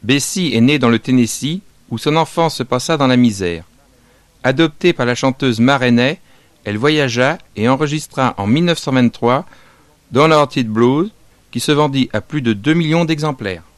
Bessie est née dans le Tennessee, où son enfance se passa dans la misère. Adoptée par la chanteuse Ma Rainey, elle voyagea et enregistra en 1923 Downhearted Blues, qui se vendit à plus de 2 millions d'exemplaires.